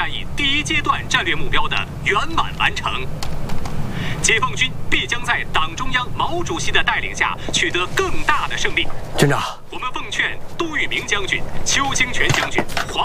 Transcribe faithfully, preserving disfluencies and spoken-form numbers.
战役第一阶段战略目标的圆满完成。解放军必将在党中央、毛主席的带领下取得更大的胜利。 军长， 我们奉劝杜聿明将军、邱清泉将军、黄。